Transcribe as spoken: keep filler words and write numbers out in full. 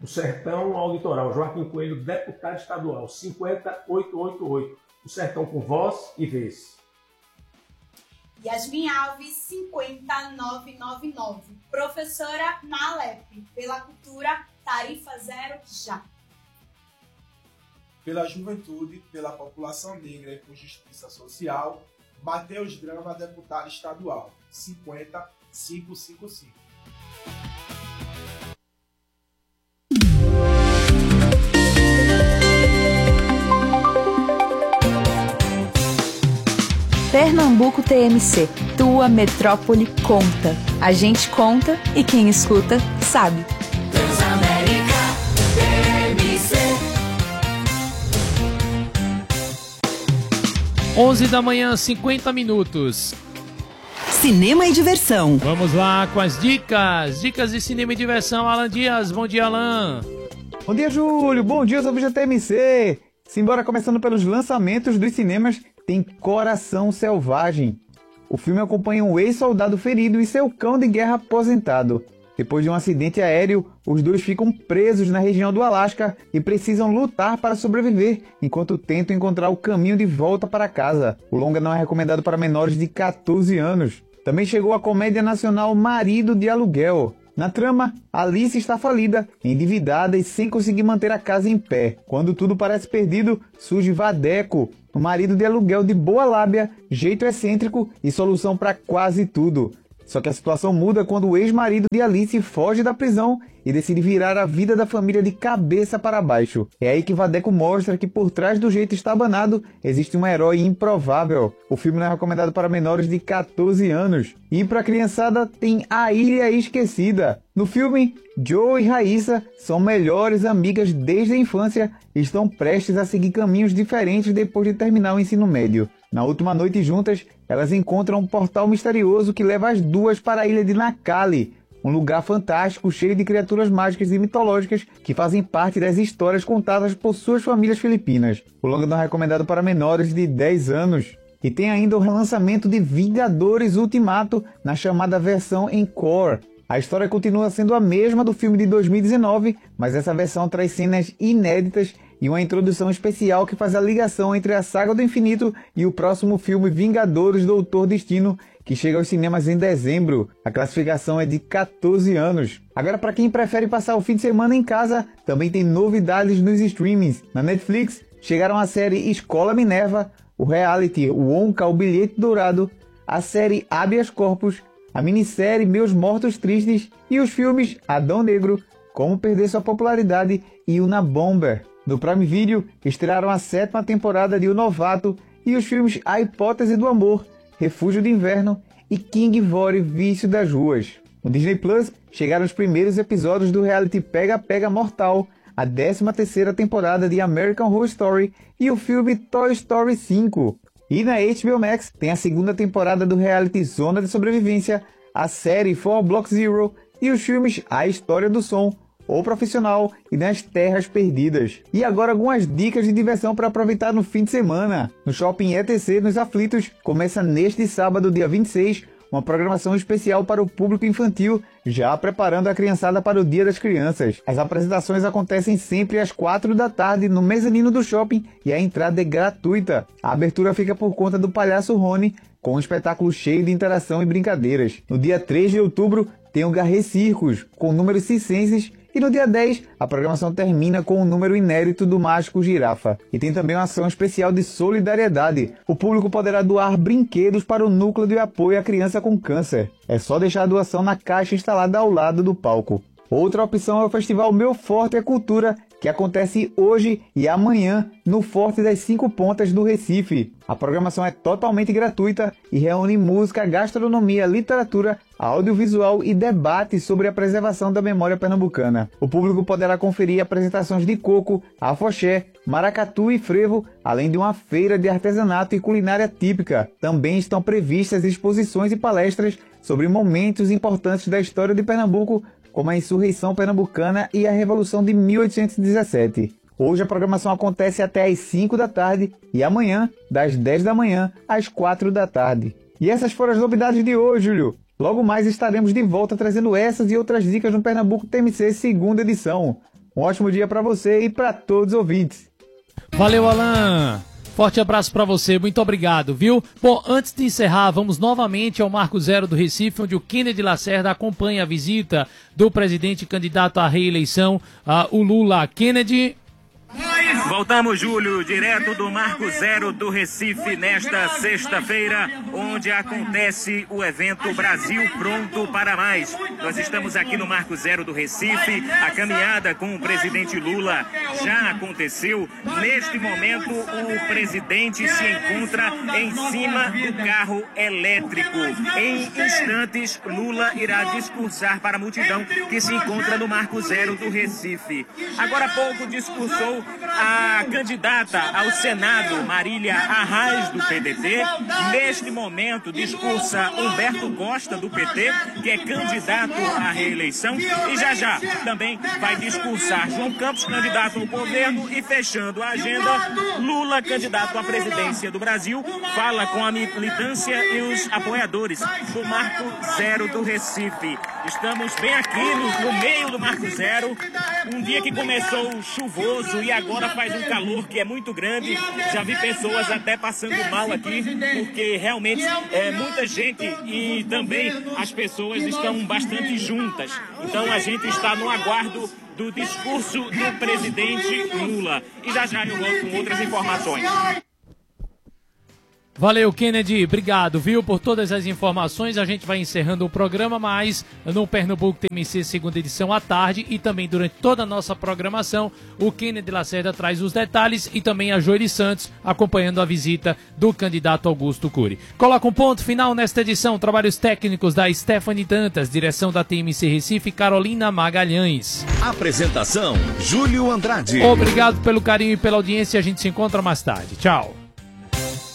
Do Sertão ao Litoral, Joaquim Coelho, deputado estadual, cinquenta mil oitocentos e oitenta e oito. O Sertão com voz e vez. Yasmin Alves, cinquenta mil novecentos e noventa e nove. Professora na Alep. Pela cultura, tarifa zero já. Pela juventude, pela população negra e por justiça social, Matheus Drama, deputado estadual, cinquenta mil quinhentos e cinquenta e cinco. Pernambuco T M C, tua metrópole conta. A gente conta e quem escuta sabe. Transamérica T M C. onze da manhã, cinquenta minutos. Cinema e diversão. Vamos lá com as dicas. Dicas de cinema e diversão. Alan Dias, bom dia, Alan. Bom dia, Júlio. Bom dia, ouvintes da T M C. Simbora, começando pelos lançamentos dos cinemas, tem Coração Selvagem. O filme acompanha um ex-soldado ferido e seu cão de guerra aposentado. Depois de um acidente aéreo, os dois ficam presos na região do Alasca e precisam lutar para sobreviver, enquanto tentam encontrar o caminho de volta para casa. O longa não é recomendado para menores de catorze anos. Também chegou a comédia nacional Marido de Aluguel. Na trama, Alice está falida, endividada e sem conseguir manter a casa em pé. Quando tudo parece perdido, surge Vadeco, um marido de aluguel de boa lábia, jeito excêntrico e solução para quase tudo. Só que a situação muda quando o ex-marido de Alice foge da prisão e decide virar a vida da família de cabeça para baixo. É aí que Vadeco mostra que por trás do jeito estabanado existe um herói improvável. O filme não é recomendado para menores de catorze anos. E para a criançada tem A Ilha Esquecida. No filme, Joe e Raíssa são melhores amigas desde a infância e estão prestes a seguir caminhos diferentes depois de terminar o ensino médio. Na última noite juntas, elas encontram um portal misterioso que leva as duas para a ilha de Nakali, um lugar fantástico cheio de criaturas mágicas e mitológicas que fazem parte das histórias contadas por suas famílias filipinas. O longa não é recomendado para menores de dez anos. E tem ainda o relançamento de Vingadores Ultimato na chamada versão Encore. A história continua sendo a mesma do filme de dois mil e dezenove, mas essa versão traz cenas inéditas e uma introdução especial que faz a ligação entre a Saga do Infinito e o próximo filme Vingadores Doutor Destino, que chega aos cinemas em dezembro. A classificação é de catorze anos. Agora, para quem prefere passar o fim de semana em casa, também tem novidades nos streamings. Na Netflix, chegaram a série Escola Minerva, o reality Wonka, o Bilhete Dourado, a série Habeas Corpus, a minissérie Meus Mortos Tristes e os filmes Adão Negro, Como Perder Sua Popularidade e Una Bomber. No Prime Video, estrearam a sétima temporada de O Novato e os filmes A Hipótese do Amor, Refúgio de Inverno e King Vore, Vício das Ruas. No Disney Plus, chegaram os primeiros episódios do reality Pega Pega Mortal, a décima terceira temporada de American Horror Story e o filme Toy Story cinco. E na H B O Max tem a segunda temporada do reality Zona de Sobrevivência, a série four Block Zero e os filmes A História do Som, O Profissional e Nas Terras Perdidas. E agora algumas dicas de diversão para aproveitar no fim de semana. No Shopping E T C, nos Aflitos, começa neste sábado, dia vinte e seis, uma programação especial para o público infantil, já preparando a criançada para o Dia das Crianças. As apresentações acontecem sempre às quatro da tarde no mezanino do shopping e a entrada é gratuita. A abertura fica por conta do Palhaço Rony, com um espetáculo cheio de interação e brincadeiras. No dia três de outubro, tem o Garré Circus, com números circenses, e no dia dez, a programação termina com o número inédito do Mágico Girafa. E tem também uma ação especial de solidariedade. O público poderá doar brinquedos para o Núcleo de Apoio à Criança com Câncer. É só deixar a doação na caixa instalada ao lado do palco. Outra opção é o festival Meu Forte é Cultura, que acontece hoje e amanhã no Forte das Cinco Pontas do Recife. A programação é totalmente gratuita e reúne música, gastronomia, literatura, audiovisual e debate sobre a preservação da memória pernambucana. O público poderá conferir apresentações de coco, afoxé, maracatu e frevo, além de uma feira de artesanato e culinária típica. Também estão previstas exposições e palestras sobre momentos importantes da história de Pernambuco, como a Insurreição Pernambucana e a Revolução de mil oitocentos e dezessete. Hoje a programação acontece até às cinco da tarde e amanhã, das dez da manhã às quatro da tarde. E essas foram as novidades de hoje, Júlio. Logo mais estaremos de volta trazendo essas e outras dicas no Pernambuco T M C segunda edição. Um ótimo dia para você e para todos os ouvintes. Valeu, Alan. Forte abraço para você, muito obrigado, viu? Bom, antes de encerrar, vamos novamente ao Marco Zero do Recife, onde o Kennedy Lacerda acompanha a visita do presidente candidato à reeleição, uh, o Lula. Kennedy... Voltamos, Júlio, direto do Marco Zero do Recife, nesta sexta-feira, onde acontece o evento Brasil Pronto para Mais. Nós estamos aqui no Marco Zero do Recife, a caminhada com o presidente Lula já aconteceu. Neste momento, o presidente se encontra em cima do carro elétrico. Em instantes, Lula irá discursar para a multidão que se encontra no Marco Zero do Recife. Agora há pouco discursou a candidata ao Senado, Marília Arraes, do P D T. Neste momento, discursa Humberto Costa, do P T, que é candidato à reeleição. E já já também vai discursar João Campos, candidato ao governo. E fechando a agenda, Lula, candidato à presidência do Brasil, fala com a militância e os apoiadores do Marco Zero do Recife. Estamos bem aqui no, no meio do Marco Zero, um dia que começou chuvoso e agora faz um calor que é muito grande. Já vi pessoas até passando mal aqui, porque realmente é muita gente e também as pessoas estão bastante juntas. Então a gente está no aguardo do discurso do presidente Lula. E já já eu volto com outras informações. Valeu, Kennedy, obrigado, viu, por todas as informações. A gente vai encerrando o programa, mas no Pernambuco T M C segunda edição à tarde e também durante toda a nossa programação, o Kennedy Lacerda traz os detalhes e também a Joeli Santos acompanhando a visita do candidato Augusto Cury. Coloca um ponto final nesta edição, trabalhos técnicos da Stephanie Dantas, direção da T M C Recife, Carolina Magalhães. Apresentação, Júlio Andrade. Obrigado pelo carinho e pela audiência, a gente se encontra mais tarde. Tchau.